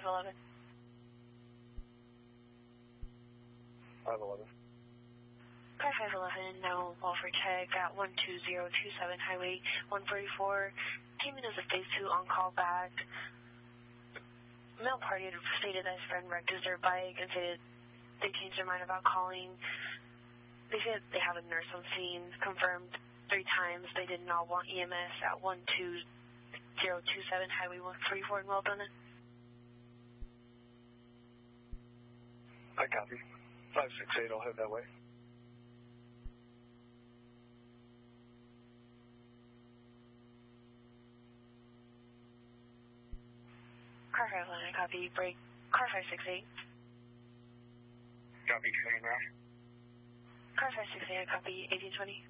511. 511. Car 511, now Walford Tag at 12027 Highway 144. Came in as a phase 2 on-call back. Male party had stated that his friend wrecked his dirt bike and stated they changed their mind about calling. They said they have a nurse on scene, confirmed 3 times. They did not want EMS at 12027 Highway 144 in Welldone. I copy. 568, I'll head that way. Car 511, copy. Break. Car 568. Copy, same route. Car 568, copy. 1820.